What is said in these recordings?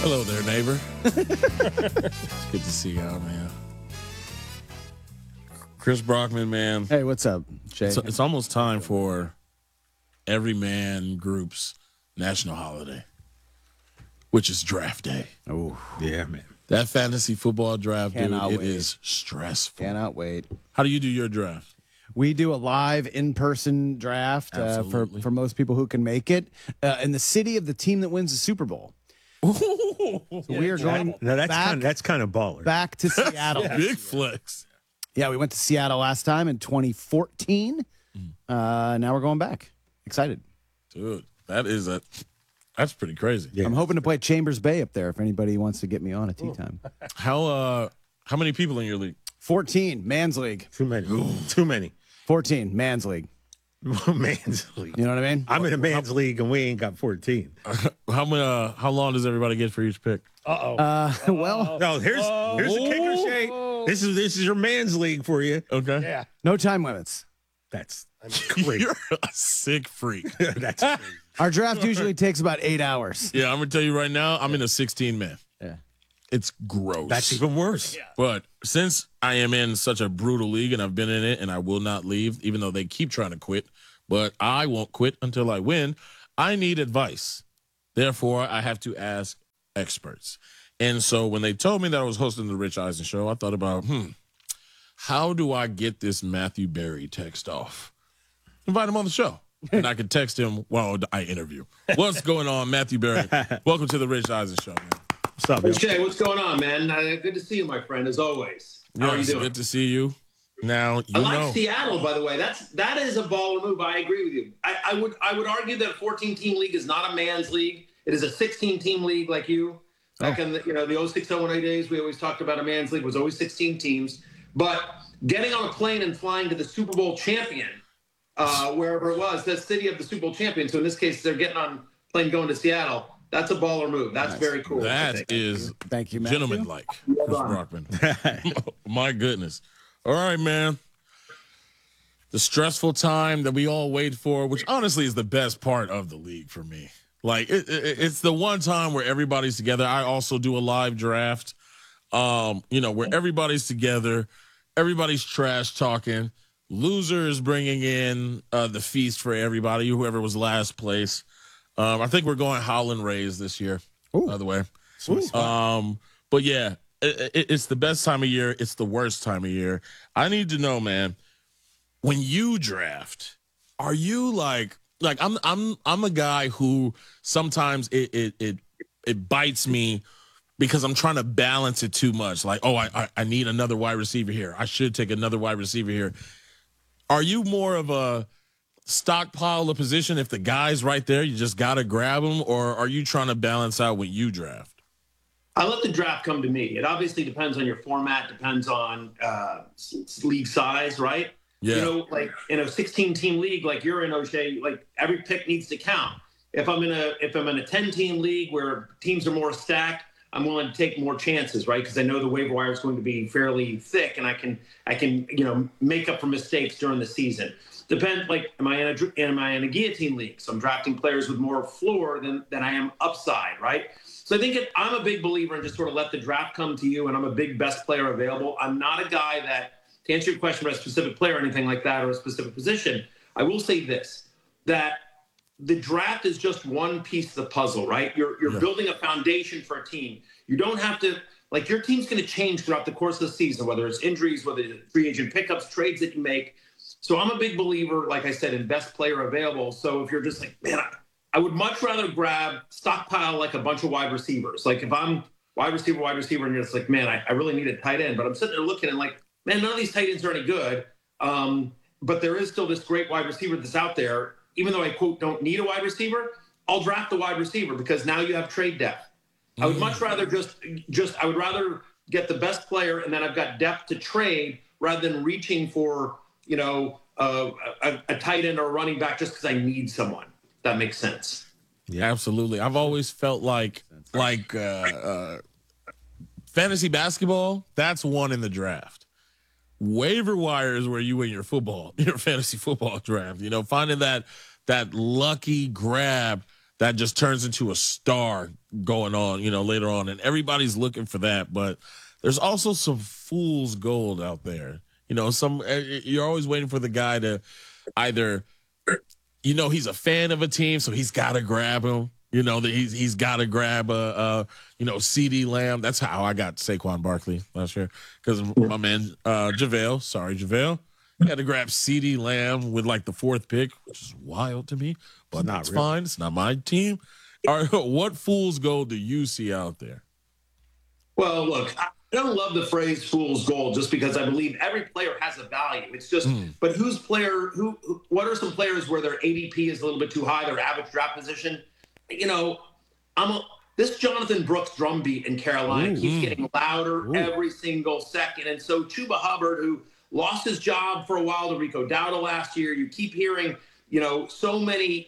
Hello there, neighbor. It's good to see y'all, man. Chris Brockman, man. Hey, what's up, Jay? It's almost time for every man group's national holiday, which is draft day. Oh, Yeah, man. That fantasy football draft, Cannot dude, wait. it is stressful. cannot wait. How do you do your draft? We do a live in-person draft Absolutely. for most people who can make it in the city of the team that wins the Super Bowl. So we are going No, back, that's kind of baller. back to Seattle. Big flex. Yeah, we went to Seattle last time in 2014. Now we're going back. Excited. Dude, that's pretty crazy. Yeah. I'm hoping to play Chambers Bay up there if anybody wants to get me on a tea time. How many people in your league? 14, Man's League. Too many. Too many. 14, Man's League. Man's league. You know what I mean? I'm in a man's league and we ain't got 14. How long does everybody get for each pick? Well, No, here's the kicker, Shay. This is your man's league for you. Okay. no time limits. That's great. You're a sick freak. That's crazy. Our draft usually takes about 8 hours. Yeah, I'm gonna tell you right now, I'm in a 16-man. Yeah. It's gross. That's even worse. But since I am in such a brutal league and I've been in it and I will not leave, even though they keep trying to quit, but I won't quit until I win, I need advice. Therefore, I have to ask experts. And so when they told me that I was hosting the Rich Eisen show, I thought about, how do I get this Matthew Berry text off? Invite him on the show. And I could text him while I interview. What's going on, Matthew Berry? Welcome to the Rich Eisen show, man. What's up, yo? Jay, what's going on, man? Good to see you, my friend, as always. How are you Yes, doing? good to see you. Now, you I like know. Seattle, by the way. That is a baller move. I agree with you. I would argue that a 14-team league is not a man's league. It is a 16-team league, like you. Back in the 06, 08 days, we always talked about a man's league. It was always 16 teams. But getting on a plane and flying to the Super Bowl champion, wherever it was, the city of the Super Bowl champion. So in this case, they're getting on a plane going to Seattle. That's a baller move. That's very cool. I think. That is Thank you, Matthew. gentleman-like, Well Chris done. Brockman. My goodness. All right, man. The stressful time that we all wait for, which honestly is the best part of the league for me. Like, it's the one time where everybody's together. I also do a live draft, where everybody's together, everybody's trash talking. Loser is bringing in the feast for everybody, whoever was last place. I think we're going Howland Rays this year, by the way. But yeah, it's the best time of year. It's the worst time of year. I need to know, man, when you draft, are you like I'm a guy who sometimes it bites me because I'm trying to balance it too much. Like, oh, I need another wide receiver here. I should take another wide receiver here. Are you more of a stockpile of position? If the guy's right there, you just got to grab him? Or are you trying to balance out when you draft? I let the draft come to me. It obviously depends on your format, depends on league size, right? Yeah. You know, like in a 16-team league, like you're in, O'Shea, like every pick needs to count. If I'm in a 10-team league where teams are more stacked, I'm willing to take more chances, right? Because I know the waiver wire is going to be fairly thick, and I can make up for mistakes during the season. Depends, like, am I in a guillotine league? So I'm drafting players with more floor than I am upside, right? So I think I'm a big believer in just sort of let the draft come to you, and I'm a big best player available. I'm not a guy that, to answer your question about a specific player or anything like that, or a specific position, I will say this, that the draft is just one piece of the puzzle, right? You're building a foundation for a team. You don't have to, like, your team's going to change throughout the course of the season, whether it's injuries, whether it's free agent pickups, trades that you make. So I'm a big believer, like I said, in best player available. So if you're just like, man, I would much rather stockpile like a bunch of wide receivers. Like if I'm wide receiver, and you're just like, man, I really need a tight end. But I'm sitting there looking and like, man, none of these tight ends are any good. But there is still this great wide receiver that's out there. Even though I, quote, don't need a wide receiver, I'll draft the wide receiver because now you have trade depth. I would much rather I would rather get the best player and then I've got depth to trade rather than reaching for, a tight end or a running back just because I need someone. That makes sense. Yeah, absolutely. I've always felt like fantasy basketball, that's one in the draft. Waiver wire is where you win your fantasy football draft. Finding that lucky grab that just turns into a star going on, later on. And everybody's looking for that. But there's also some fool's gold out there. You're always waiting for the guy to either, he's a fan of a team, so he's got to grab him. That he's got to grab CeeDee Lamb. That's how I got Saquon Barkley last year, because my man JaVale, he had to grab CeeDee Lamb with like the 4th pick, which is wild to me, but that's fine. It's not my team. All right, what fool's gold do you see out there? Well, look, I don't love the phrase fool's gold just because I believe every player has a value. It's just, but what are some players where their ADP is a little bit too high, their average draft position? This Jonathan Brooks drumbeat in Carolina keeps getting louder every single second. And so Chuba Hubbard, who lost his job for a while to Rico Dowdle last year, you keep hearing, so many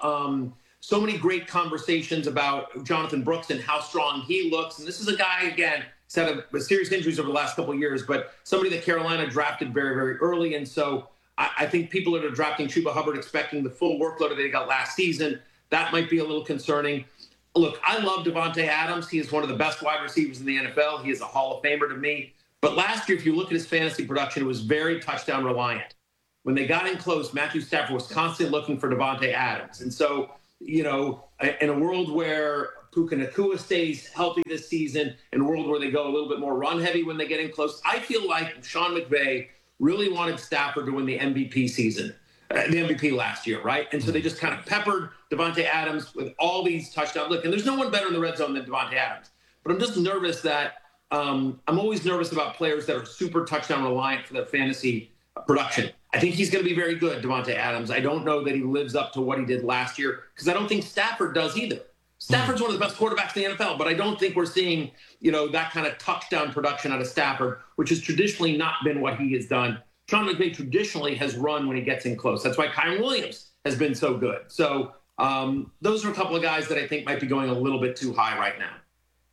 great conversations about Jonathan Brooks and how strong he looks. And this is a guy, again, he's had a serious injuries over the last couple of years, but somebody that Carolina drafted very, very early. And so I think people that are drafting Chuba Hubbard expecting the full workload that they got last season, that might be a little concerning. Look, I love Davante Adams. He is one of the best wide receivers in the NFL. He is a Hall of Famer to me. But last year, if you look at his fantasy production, it was very touchdown reliant. When they got in close, Matthew Stafford was constantly looking for Davante Adams. And so, in a world where Puka Nacua stays healthy this season, in a world where they go a little bit more run heavy when they get in close, I feel like Sean McVay really wanted Stafford to win the MVP season. The MVP last year, right? And so they just kind of peppered Davante Adams with all these touchdowns. Look, and there's no one better in the red zone than Davante Adams. But I'm just nervous that I'm always nervous about players that are super touchdown reliant for their fantasy production. I think he's going to be very good, Davante Adams. I don't know that he lives up to what he did last year, because I don't think Stafford does either. Stafford's one of the best quarterbacks in the NFL, but I don't think we're seeing, that kind of touchdown production out of Stafford, which has traditionally not been what he has done. Sean McVay traditionally has run when he gets in close. That's why Kyren Williams has been so good. So those are a couple of guys that I think might be going a little bit too high right now.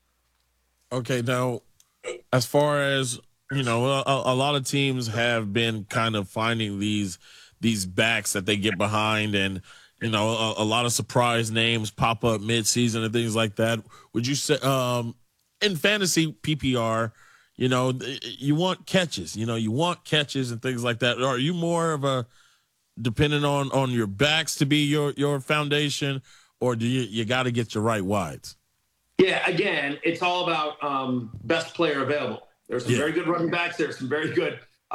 Okay, now, as far as, a lot of teams have been kind of finding these backs that they get behind, and, a lot of surprise names pop up mid-season and things like that. Would you say, in fantasy PPR, you want catches, and things like that. Are you more of a dependent on your backs to be your foundation, or do you got to get your right wides? Yeah, again, it's all about best player available. There's some very good running backs. There's some very good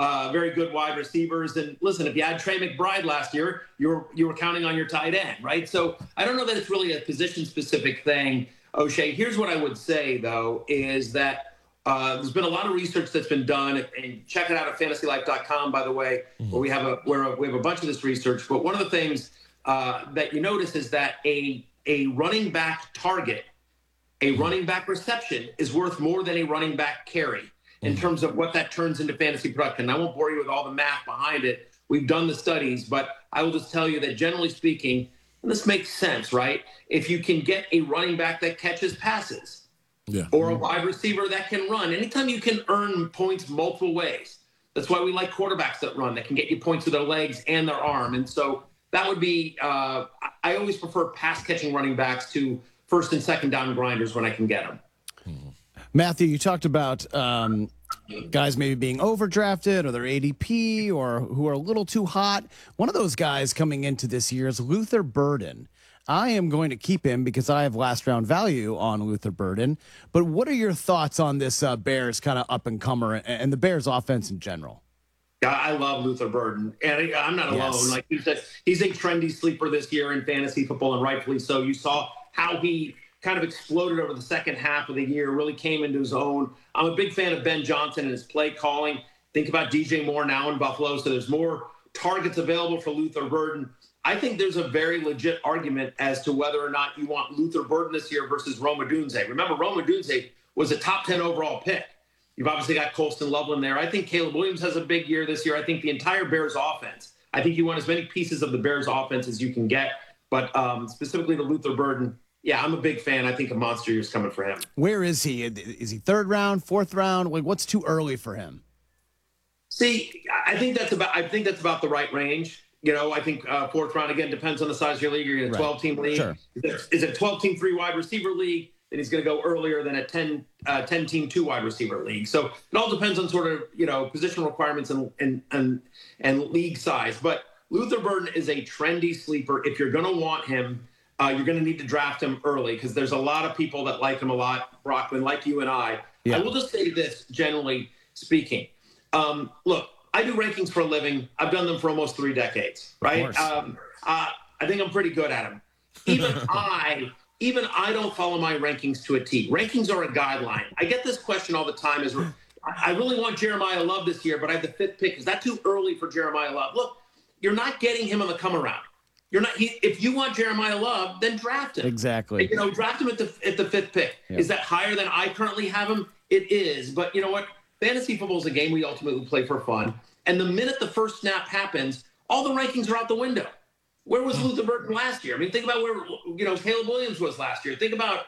wide receivers. And listen, if you had Trey McBride last year, you were counting on your tight end, right? So I don't know that it's really a position-specific thing, O'Shea. Here's what I would say, though, is that there's been a lot of research that's been done, and check it out at fantasylife.com, by the way, where we have a bunch of this research. But one of the things that you notice is that a running back target, a running back reception is worth more than a running back carry in terms of what that turns into fantasy production. I won't bore you with all the math behind it. We've done the studies, but I will just tell you that generally speaking, and this makes sense, right? If you can get a running back that catches passes, or a wide receiver that can run, anytime you can earn points multiple ways, that's why we like quarterbacks that run, that can get you points with their legs and their arm. And so that would be, I always prefer pass-catching running backs to first and second down grinders when I can get them. Matthew, you talked about guys maybe being overdrafted or their ADP or who are a little too hot. One of those guys coming into this year is Luther Burden. I am going to keep him because I have last round value on Luther Burden. But what are your thoughts on this Bears kind of up and comer and the Bears offense in general? Yeah, I love Luther Burden, and I'm not alone. Like you said, he's a trendy sleeper this year in fantasy football, and rightfully so. You saw how he kind of exploded over the second half of the year, really came into his own. I'm a big fan of Ben Johnson and his play calling. Think about DJ Moore now in Buffalo, so there's more targets available for Luther Burden. I think there's a very legit argument as to whether or not you want Luther Burden this year versus Rome Odunze. Remember, Rome Odunze was a top 10 overall pick. You've obviously got Colston Loveland there. I think Caleb Williams has a big year this year. I think the entire Bears offense, I think you want as many pieces of the Bears offense as you can get. But specifically to Luther Burden, yeah, I'm a big fan. I think a monster year is coming for him. Where is he? Is he third round, fourth round? Like, what's too early for him? See, I think that's about the right range. I think fourth round, again, depends on the size of your league. You're in a 12-team league. Sure. Is it a 12-team 3 wide receiver league? Then he's going to go earlier than a 10-team 2 wide receiver league. So it all depends on sort of, position requirements and league size. But Luther Burden is a trendy sleeper. If you're going to want him, you're going to need to draft him early because there's a lot of people that like him a lot, Brockman, like you and I. Yeah. I will just say this, generally speaking. Look, I do rankings for a living. I've done them for almost 3 decades, right? I think I'm pretty good at them. Even I don't follow my rankings to a T. Rankings are a guideline. I get this question all the time I really want Jeremiah Love this year, but I have the 5th pick. Is that too early for Jeremiah Love? Look, you're not getting him on the come around. If you want Jeremiah Love, then draft him. Exactly. Draft him at the 5th pick. Yeah. Is that higher than I currently have him? It is. But you know what? Fantasy football is a game we ultimately play for fun. And the minute the first snap happens, all the rankings are out the window. Where was Luther Burden last year? I mean, think about where Caleb Williams was last year. Think about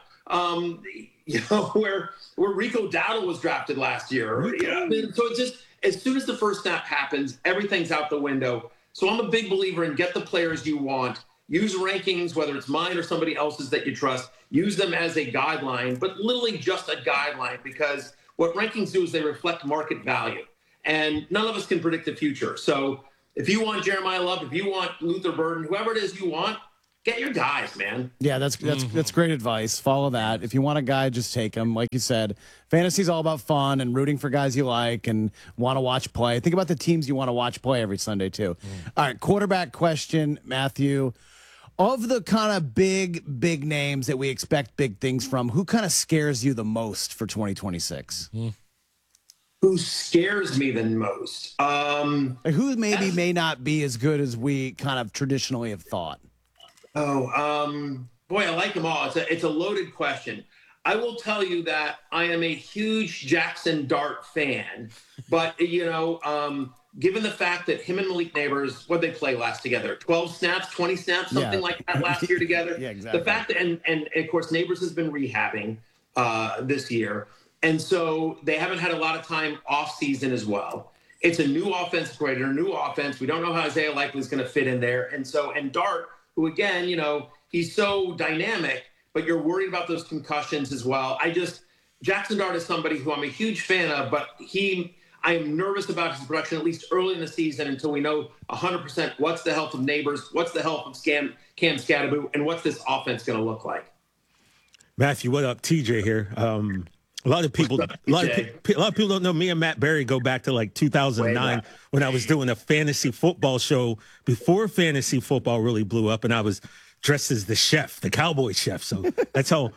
where Rico Dowdle was drafted last year. So it's just as soon as the first snap happens, everything's out the window. So I'm a big believer in get the players you want. Use rankings, whether it's mine or somebody else's that you trust. Use them as a guideline, but literally just a guideline because what rankings do is they reflect market value. And none of us can predict the future. So if you want Jeremiah Love, if you want Luther Burden, whoever it is you want, get your guys, man. Yeah, that's great advice. Follow that. If you want a guy, just take him. Like you said, fantasy's all about fun and rooting for guys you like and want to watch play. Think about the teams you want to watch play every Sunday, too. All right, quarterback question, Matthew. Of the kind of big names that we expect big things from, who kind of scares you the most for 2026? Who scares me the most? Who may not be as good as we kind of traditionally have thought? Boy, I like them all. It's a loaded question. I will tell you that I am a huge Jackson Dart fan, but given the fact that him and Malik Neighbors, what they play last together, 12 snaps, 20 snaps, something like that last year together. Yeah, exactly. The fact that, and of course, Neighbors has been rehabbing this year. And so they haven't had a lot of time off season as well. It's a new offense coordinator, new offense. We don't know how Isaiah Likely is going to fit in there. And Dart, who again, he's so dynamic, but you're worried about those concussions as well. Jackson Dart is somebody who I'm a huge fan of, but I am nervous about his production, at least early in the season, until we know 100% what's the health of Neighbors, what's the health of Cam Scadaboo, and what's this offense going to look like. Matthew, what up? TJ here. A lot of people don't know me and Matt Berry go back to like 2009 when I was doing a fantasy football show before fantasy football really blew up, and I was dressed as the chef, the cowboy chef. So that's how.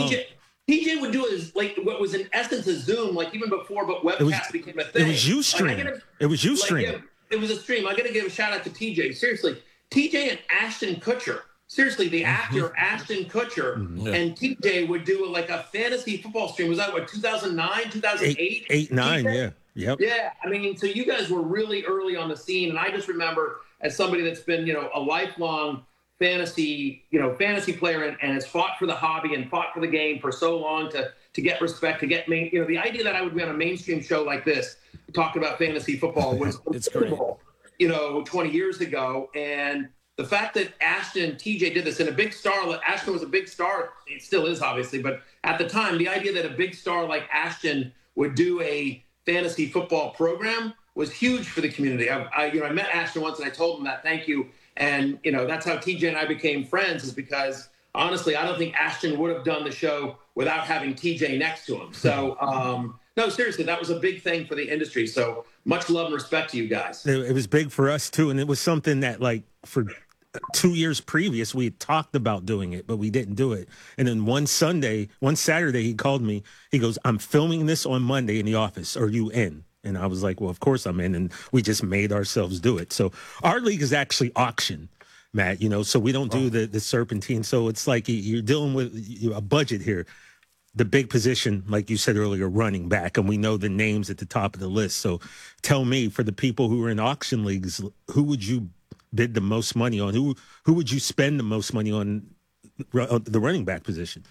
TJ would do what was in essence a Zoom, like even before, but webcast became a thing. It was Ustream. It was Ustream. It was a stream. I got to give a shout out to TJ. Seriously, TJ and Ashton Kutcher. Seriously, the actor Ashton Kutcher and TJ would do a fantasy football stream. Was that 2009, 2008? 8, 9, yeah. Yep. Yeah, I mean, so you guys were really early on the scene, and I just remember as somebody that's been, a lifelong fantasy player and has fought for the hobby and fought for the game for so long to get respect, to get the idea that I would be on a mainstream show like this talking about fantasy football was incredible, 20 years ago. And the fact that Ashton and TJ did this, and a big star, Ashton was a big star, it still is obviously, but at the time, the idea that a big star like Ashton would do a fantasy football program was huge for the community. I met Ashton once and I told him that, thank you. And, that's how TJ and I became friends, is because honestly, I don't think Ashton would have done the show without having TJ next to him. So, no, seriously, that was a big thing for the industry. So much love and respect to you guys. It was big for us too. And it was something that for 2 years previous, we had talked about doing it, but we didn't do it. And then one Saturday, he called me. He goes, "I'm filming this on Monday in the office. Are you in?" And I was like, "Well, of course I'm in." And we just made ourselves do it. So our league is actually auction, Matt, so we don't do the serpentine. So it's like you're dealing with a budget here. The big position, like you said earlier, running back, and we know the names at the top of the list. So tell me, for the people who are in auction leagues, who would you bid the most money on? Who would you spend the most money on the running back position?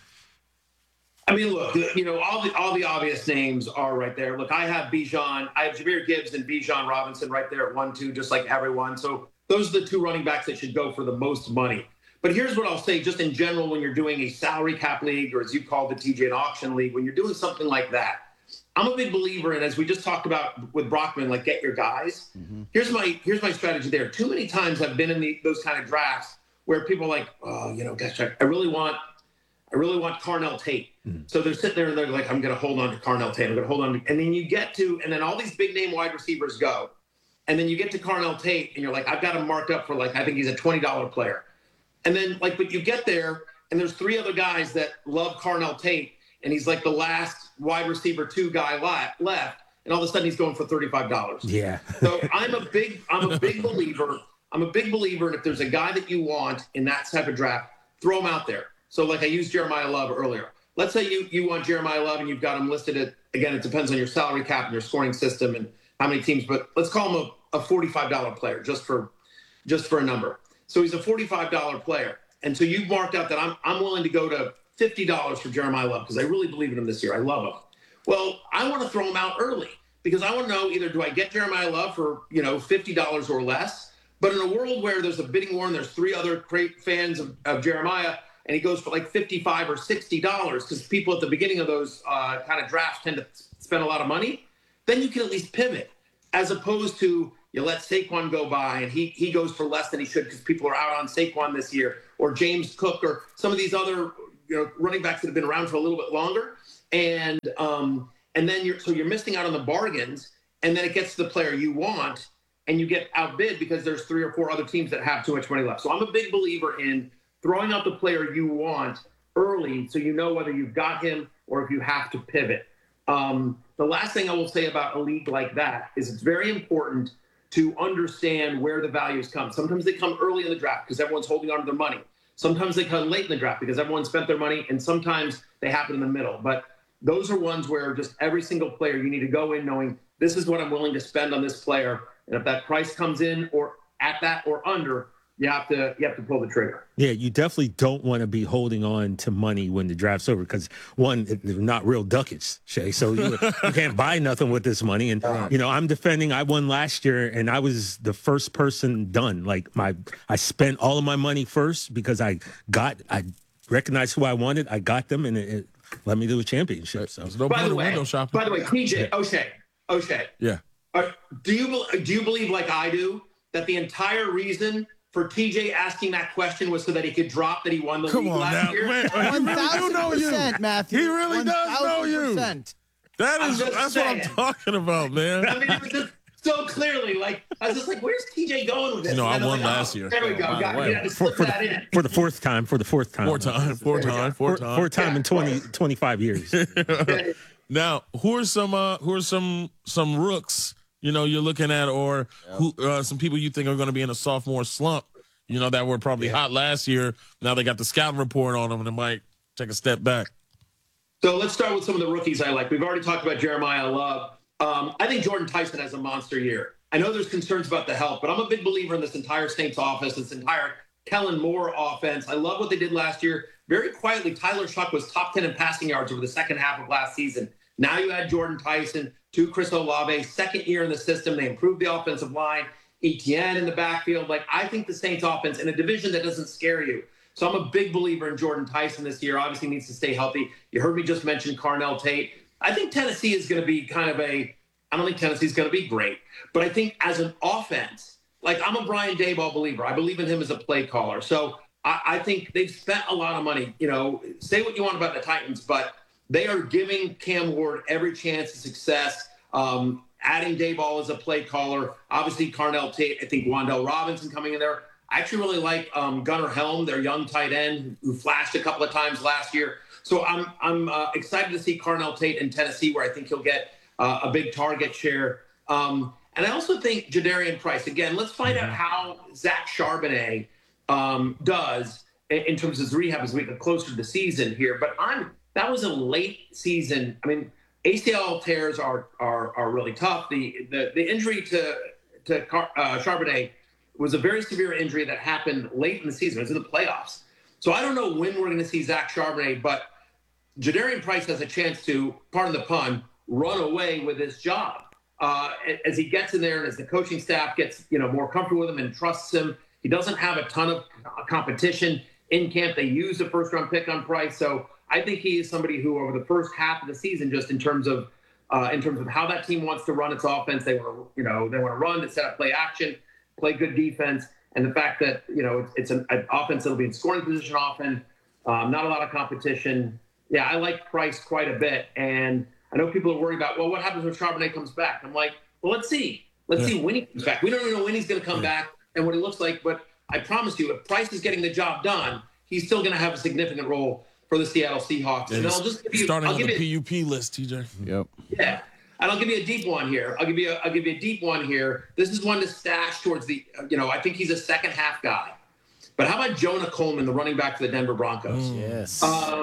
I mean, look, all the obvious names are right there. Look, I have Jahmyr Gibbs and Bijan Robinson right there at 1-2, just like everyone. So those are the 2 running backs that should go for the most money. But here's what I'll say, just in general, when you're doing a salary cap league, or as you call the TJ, an auction league, when you're doing something like that, I'm a big believer in, as we just talked about with Brockman, like, get your guys. Mm-hmm. Here's my strategy there. Too many times I've been in those kind of drafts where people are like, oh, gosh, I really want Carnell Tate. Mm-hmm. So they're sitting there and they're like, I'm going to hold on to Carnell Tate. I'm going to hold on to, and then you get to, and then all these big name wide receivers go, and then you get to Carnell Tate, and you're like, I've got him marked up for, like, I think he's a $20 player. And then, like, but you get there, and there's 3 other guys that love Carnell Tate, and he's like the last wide receiver 2 guy left, and all of a sudden he's going for $35. Yeah. So I'm a big believer. I'm a big believer, and if there's a guy that you want in that type of draft, throw him out there. So, like, I used Jeremiah Love earlier. Let's say you want Jeremiah Love, and you've got him listed at, again, it depends on your salary cap and your scoring system and how many teams, but let's call him a $45 player just for a number. So he's a $45 player. And so you've marked out that I'm willing to go to $50 for Jeremiah Love because I really believe in him this year. I love him. Well, I want to throw him out early because I want to know, either do I get Jeremiah Love for, $50 or less? But in a world where there's a bidding war and there's 3 other great fans of Jeremiah, and he goes for like $55 or $60, because people at the beginning of those kind of drafts tend to spend a lot of money, then you can at least pivot, as opposed to you let Saquon go by and he goes for less than he should because people are out on Saquon this year, or James Cook, or some of these other running backs that have been around for a little bit longer, and then you're missing out on the bargains, and then it gets to the player you want, and you get outbid because there's 3 or 4 other teams that have too much money left. So I'm a big believer in throwing out the player you want early, so you know whether you've got him or if you have to pivot. The last thing I will say about a league like that is it's very important to understand where the values come. Sometimes they come early in the draft because everyone's holding on to their money. Sometimes they come late in the draft because everyone spent their money, and sometimes they happen in the middle. But those are ones where just every single player, you need to go in knowing this is what I'm willing to spend on this player. And if that price comes in or at that or under, you have to pull the trigger. Yeah, you definitely don't want to be holding on to money when the draft's over because, one, they're not real ducats, Shay. So you can't buy nothing with this money. And, I'm defending. I won last year, and I was the first person done. Like, I spent all of my money first because I recognized who I wanted. I got them, and it led me to a championship. So, by the way, TJ, O'Shea. Yeah. Do you believe, like I do, that the entire reason for TJ asking that question was so that he could drop that he won the league last year? Man, 1,000%, Matthew. He really does know you. That's what I'm talking about, man. I mean, it was just so clearly, like, I was just like, where's TJ going with this? I won last year. There we go. For the fourth time. Fourth time in 25 years. Now, who are some rooks, you're looking at, or who some people you think are going to be in a sophomore slump, that were probably hot last year. Now they got the scouting report on them, and it might take a step back. So let's start with some of the rookies I like. We've already talked about Jeremiah Love. I think Jordan Tyson has a monster year. I know there's concerns about the health, but I'm a big believer in this entire Saints offense, this entire Kellen Moore offense. I love what they did last year. Very quietly, Tyler Shuck was top 10 in passing yards over the second half of last season. Now you add Jordan Tyson to Chris Olave, second year in the system. They improved the offensive line. Etienne in the backfield. Like, I think the Saints offense in a division that doesn't scare you. So I'm a big believer in Jordan Tyson this year. Obviously needs to stay healthy. You heard me just mention Carnell Tate. I think Tennessee is going to be I don't think Tennessee's going to be great, but I think as an offense, like, I'm a Brian Daboll believer. I believe in him as a play caller. So I think they've spent a lot of money. Say what you want about the Titans, but they are giving Cam Ward every chance of success. Adding Daboll as a play caller, obviously Carnell Tate. I think Wan'Dale Robinson coming in there. I actually really like Gunnar Helm, their young tight end who flashed a couple of times last year. So I'm excited to see Carnell Tate in Tennessee, where I think he'll get a big target share. And I also think Jadarian Price. Again, let's find out how Zach Charbonnet does in terms of his rehab as we get closer to the season here. But that was a late season. I mean, ACL tears are really tough. The injury to Charbonnet was a very severe injury that happened late in the season. It was in the playoffs. So I don't know when we're going to see Zach Charbonnet, but Jadarian Price has a chance to, pardon the pun, run away with his job. as he gets in there and as the coaching staff gets more comfortable with him and trusts him, he doesn't have a ton of competition in camp. They use a first-round pick on Price, so I think he is somebody who, over the first half of the season, just in terms of how that team wants to run its offense, they want to run to set up play action, play good defense, and the fact that it's an offense that'll be in scoring position often, not a lot of competition. Yeah, I like Price quite a bit, and I know people are worried about, well, what happens when Charbonnet comes back? I'm like, well, let's see. Let's see when he comes back. We don't even know when he's going to come back and what he looks like, but I promise you, if Price is getting the job done, he's still going to have a significant role for the Seattle Seahawks. And I'll just give you, starting on the PUP list, TJ. Yep. Yeah. And I'll give you a deep one here. I'll give you a deep one here. This is one to stash towards the, I think he's a second half guy. But how about Jonah Coleman, the running back for the Denver Broncos? Yes.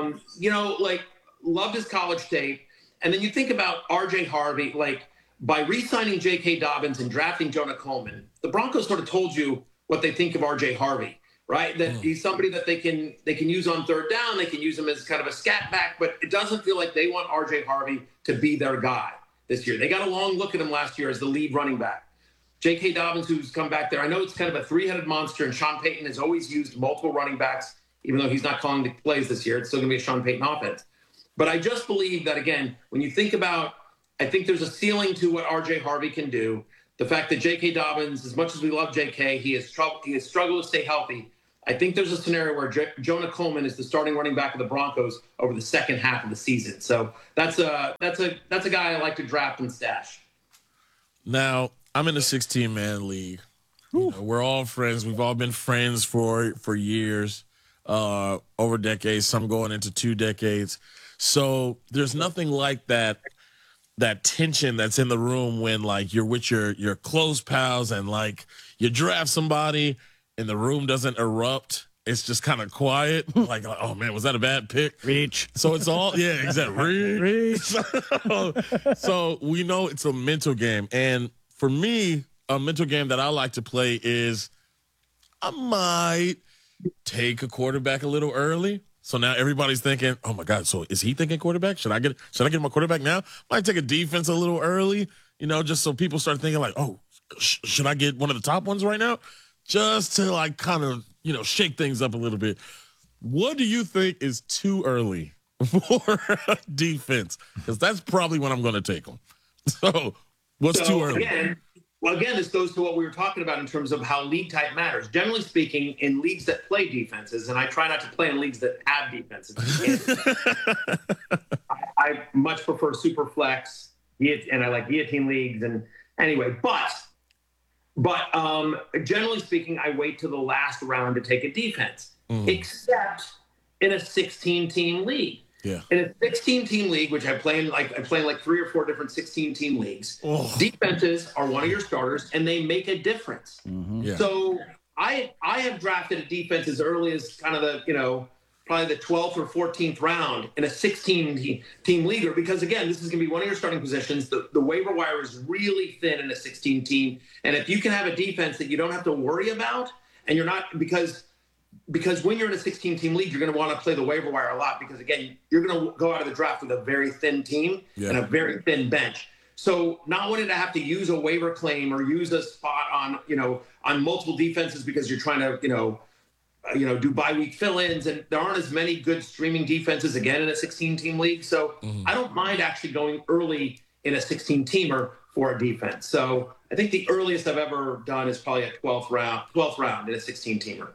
Loved his college tape. And then you think about RJ Harvey, by re-signing J.K. Dobbins and drafting Jonah Coleman, the Broncos sort of told you what they think of RJ Harvey, right? That he's somebody that they can use on third down. They can use him as kind of a scat back, but it doesn't feel like they want RJ Harvey to be their guy this year. They got a long look at him last year as the lead running back. J.K. Dobbins, who's come back there, I know it's kind of a three-headed monster, and Sean Payton has always used multiple running backs, even though he's not calling the plays this year. It's still going to be a Sean Payton offense. But I just believe that, again, when you think about, I think there's a ceiling to what RJ Harvey can do. The fact that J.K. Dobbins, as much as we love J.K., he has struggled to stay healthy. I think there's a scenario where Jonah Coleman is the starting running back of the Broncos over the second half of the season. So that's a guy I like to draft and stash. Now, I'm in a 16-man league. We're all friends. We've all been friends for years, over decades, some going into 2 decades. So there's nothing like that tension that's in the room when you're with your close pals and you draft somebody and the room doesn't erupt. It's just kind of quiet. Oh man, was that a bad pick? Reach. So it's all, yeah, exactly. Reach. So we know it's a mental game. And for me, a mental game that I like to play is I might take a quarterback a little early. So now everybody's thinking, oh my God, so is he thinking quarterback? Should I get my quarterback now? Might take a defense a little early, just so people start thinking should I get one of the top ones right now? Just to kind of, shake things up a little bit. What do you think is too early for defense? Because that's probably when I'm going to take them. So what's too early? Again, this goes to what we were talking about in terms of how league type matters. Generally speaking, in leagues that play defenses, and I try not to play in leagues that have defenses. I much prefer super flex, and I like guillotine leagues. And anyway, but generally speaking, I wait till the last round to take a defense, except in a 16-team league. Yeah. In a 16-team league, which I play in 3 or 4 different 16-team leagues, defenses are one of your starters, and they make a difference. Mm-hmm. Yeah. So I have drafted a defense as early as kind of the probably the 12th or 14th round in a 16-team leaguer, because again, this is going to be one of your starting positions. The waiver wire is really thin in a 16-team, and if you can have a defense that you don't have to worry about, and you're not because when you're in a 16-team league, you're going to want to play the waiver wire a lot because, again, you're going to go out of the draft with a very thin team and a very thin bench. So not wanting to have to use a waiver claim or use a spot on multiple defenses because you're trying to, do bye-week fill-ins, and there aren't as many good streaming defenses, again, in a 16-team league. So I don't mind actually going early in a 16-teamer for a defense. So I think the earliest I've ever done is probably a 12th round in a 16-teamer.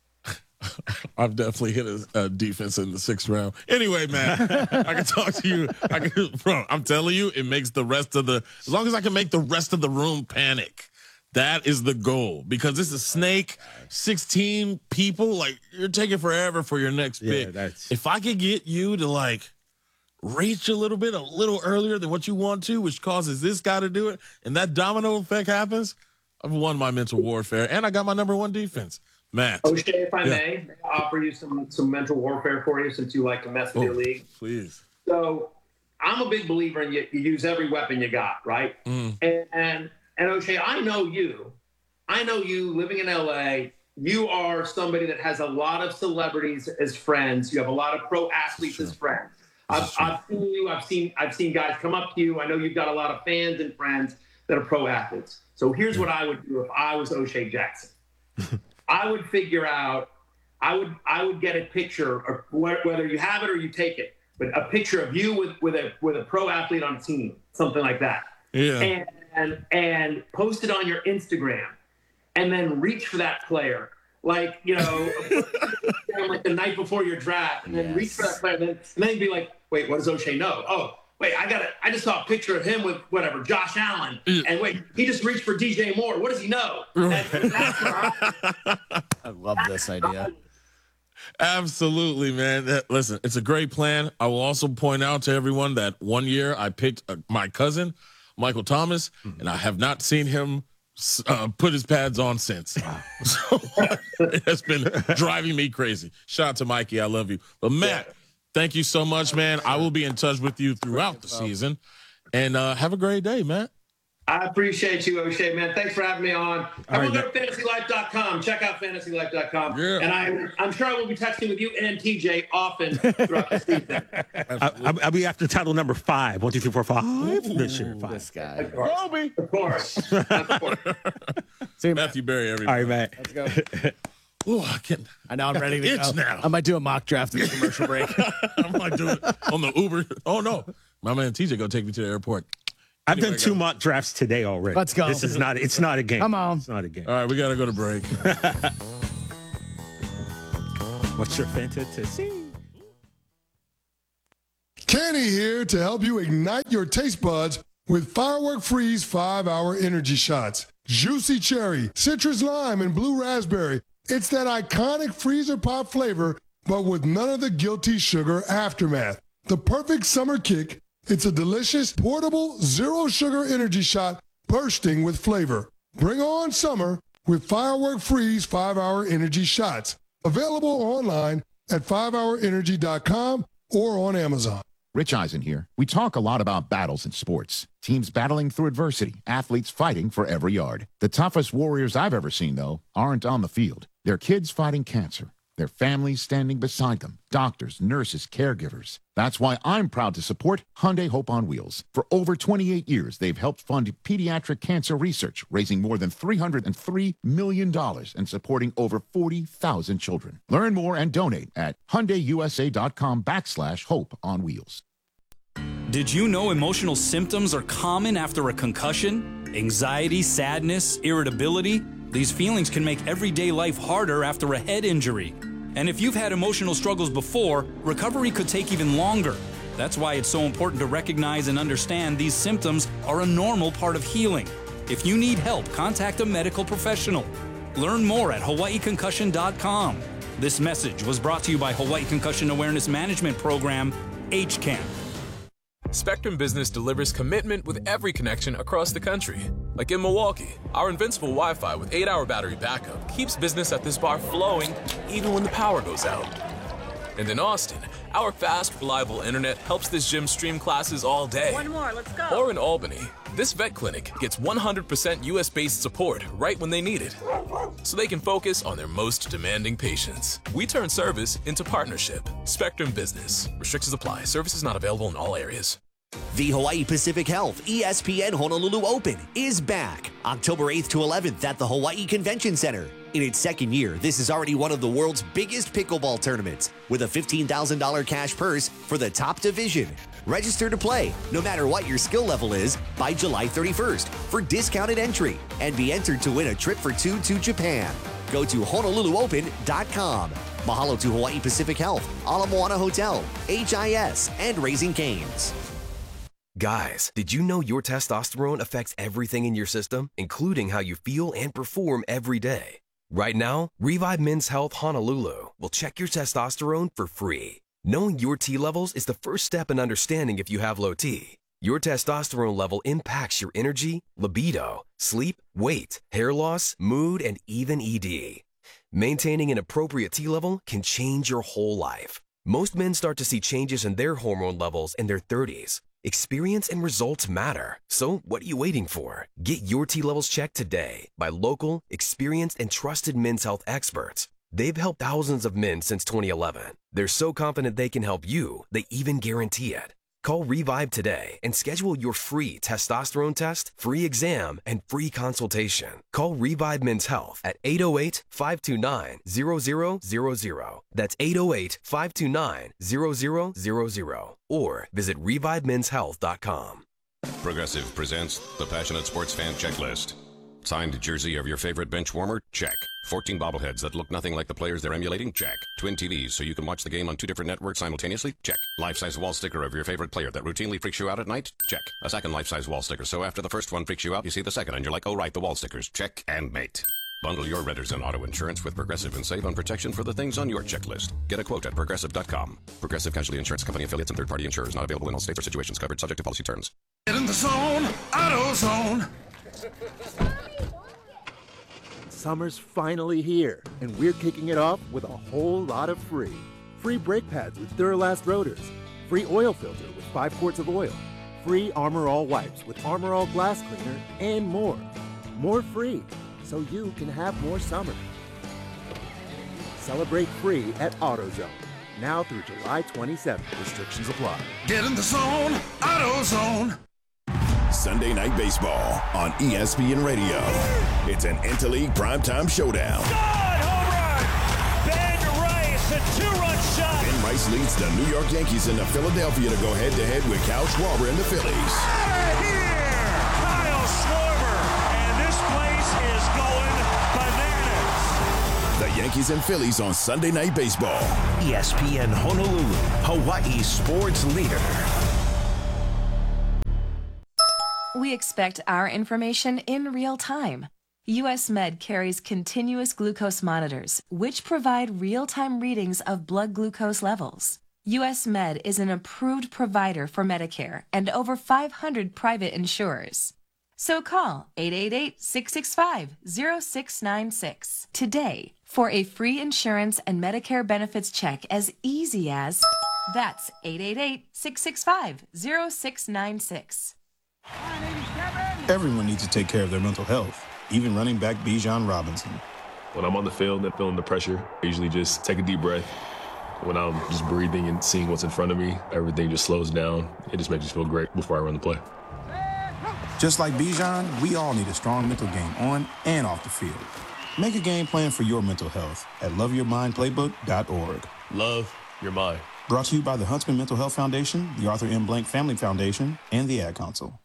I've definitely hit a defense in the 6th round. Anyway, man, I can talk to you. Bro, I'm telling you, it makes the rest of as long as I can make the rest of the room panic, that is the goal. Because it's a snake, 16 people, you're taking forever for your next pick. If I could get you to reach a little earlier than what you want to, which causes this guy to do it, and that domino effect happens, I've won my mental warfare, and I got my number 1 defense. Matt. O'Shea, if I may offer you some mental warfare for you, since you like to mess with your league. Please. So I'm a big believer in you use every weapon you got, right? And O'Shea, I know you living in LA. You are somebody that has a lot of celebrities as friends. You have a lot of pro athletes as friends. I've seen you. I've seen guys come up to you. I know you've got a lot of fans and friends. that are pro athletes. So here's what I would do if I was O'Shea Jackson. I would figure out, I would get a picture, or whether you have it or you take it, but a picture of you with a pro athlete on a team, something like that. Yeah. And post it on your Instagram, and then reach for that player. Like, you know, like the night before your draft, and then reach for that player, and then be like, wait, what does O'Shea know? Oh, wait, I just saw a picture of him with whatever, Josh Allen. And wait, he just reached for DJ Moore. What does he know? That's I love this idea. Absolutely, man. Listen, it's a great plan. I will also point out to everyone that one year I picked my cousin, Michael Thomas, and I have not seen him put his pads on since. So it has been driving me crazy. Shout out to Mikey. I love you. But Matt, thank you so much, man. I will be in touch with you throughout the season. And have a great day, man. I appreciate you, O'Shea, man. Thanks for having me on. Everyone go to fantasylife.com. Check out fantasylife.com. Yeah. And I'm sure I will be texting with you and TJ often throughout the season. I'll be after title number 5. 1, 2, 3, 4, 5 this year. 5. This guy. Kobe. Of course. See, Matthew Berry, everybody. All right, Matt. let's go. Ooh, I know I'm ready to itch go. now. I might do a mock draft in the commercial break. I'm like doing it on the Uber. Oh, no. My man TJ going to take me to the airport. I've done 2 mock drafts today already. Let's go. It's not a game. Come on. It's not a game. All right, we got to go to break. What's your fantasy? Kenny here to help you ignite your taste buds with Firework Freeze 5-Hour Energy Shots. Juicy cherry, citrus lime, and blue raspberry. It's that iconic freezer pop flavor, but with none of the guilty sugar aftermath. The perfect summer kick. It's a delicious, portable, zero-sugar energy shot bursting with flavor. Bring on summer with Firework Freeze 5-Hour Energy Shots. Available online at 5hourenergy.com or on Amazon. Rich Eisen here. We talk a lot about battles in sports. Teams battling through adversity, athletes fighting for every yard. The toughest warriors I've ever seen, though, aren't on the field. They're kids fighting cancer. Their families standing beside them. Doctors, nurses, caregivers. That's why I'm proud to support Hyundai Hope on Wheels. For over 28 years, they've helped fund pediatric cancer research, raising more than $303 million and supporting over 40,000 children. Learn more and donate at HyundaiUSA.com/Hope on Wheels. Did you know emotional symptoms are common after a concussion? Anxiety, sadness, irritability? These feelings can make everyday life harder after a head injury. And if you've had emotional struggles before, recovery could take even longer. That's why it's so important to recognize and understand these symptoms are a normal part of healing. If you need help, contact a medical professional. Learn more at hawaiiconcussion.com. This message was brought to you by Hawaii Concussion Awareness Management Program, HCAM. Spectrum Business delivers commitment with every connection across the country. Like in Milwaukee, our invincible Wi-Fi with 8-hour battery backup keeps business at this bar flowing even when the power goes out. And in Austin, our fast, reliable internet helps this gym stream classes all day. One more, let's go. Or in Albany, this vet clinic gets 100% US-based support right when they need it, so they can focus on their most demanding patients. We turn service into partnership. Spectrum Business. Restrictions apply. Services not available in all areas. The Hawaii Pacific Health ESPN Honolulu Open is back October 8th to 11th at the Hawaii Convention Center. In its second year, this is already one of the world's biggest pickleball tournaments with a $15,000 cash purse for the top division. Register to play, no matter what your skill level is, by July 31st for discounted entry and be entered to win a trip for 2 to Japan. Go to HonoluluOpen.com. Mahalo to Hawaii Pacific Health, Ala Moana Hotel, HIS, and Raising Cane's. Guys, did you know your testosterone affects everything in your system, including how you feel and perform every day? Right now, Revive Men's Health Honolulu will check your testosterone for free. Knowing your T levels is the first step in understanding if you have low T. Your testosterone level impacts your energy, libido, sleep, weight, hair loss, mood, and even ED. Maintaining an appropriate T level can change your whole life. Most men start to see changes in their hormone levels in their 30s. Experience and results matter. So what are you waiting for? Get your T levels checked today by local, experienced, and trusted men's health experts. They've helped thousands of men since 2011. They're so confident they can help you, they even guarantee it. Call Revive today and schedule your free testosterone test, free exam, and free consultation. Call Revive Men's Health at 808-529-0000. That's 808-529-0000. Or visit ReviveMen'sHealth.com. Progressive presents the Passionate Sports Fan Checklist. Signed jersey of your favorite bench warmer? Check. 14 bobbleheads that look nothing like the players they're emulating? Check. Twin TVs so you can watch the game on 2 different networks simultaneously? Check. Life-size wall sticker of your favorite player that routinely freaks you out at night? Check. A second life-size wall sticker so after the first one freaks you out, you see the second and you're like, oh right, the wall stickers. Check and mate. Bundle your renters and auto insurance with Progressive and save on protection for the things on your checklist. Get a quote at Progressive.com. Progressive Casualty Insurance Company affiliates and third-party insurers not available in all states or situations covered subject to policy terms. Get in the zone, AutoZone. Summer's finally here, and we're kicking it off with a whole lot of free. Free brake pads with Duralast rotors. Free oil filter with 5 quarts of oil. Free Armor All wipes with Armor All glass cleaner, and more. More free, so you can have more summer. Celebrate free at AutoZone. Now through July 27th. Restrictions apply. Get in the zone, AutoZone. Sunday Night Baseball on ESPN Radio. It's an interleague primetime showdown. Home run! Ben Rice, a 2-run shot. Ben Rice leads the New York Yankees into Philadelphia to go head-to-head with Kyle Schwarber and the Phillies. Out of here! Kyle Schwarber, and this place is going bananas. The Yankees and Phillies on Sunday Night Baseball. ESPN Honolulu, Hawaii's sports leader. We expect our information in real time. US Med carries continuous glucose monitors, which provide real-time readings of blood glucose levels. US Med is an approved provider for Medicare and over 500 private insurers. So call 888-665-0696 today for a free insurance and Medicare benefits check as easy as... That's 888-665-0696. Everyone needs to take care of their mental health, even running back Bijan Robinson. When I'm on the field and feeling the pressure, I usually just take a deep breath. When I'm just breathing and seeing what's in front of me, everything just slows down. It just makes me feel great before I run the play. Just like Bijan, we all need a strong mental game on and off the field. Make a game plan for your mental health at loveyourmindplaybook.org. Love your mind. Brought to you by the Huntsman Mental Health Foundation, the Arthur M. Blank Family Foundation, and the Ad Council.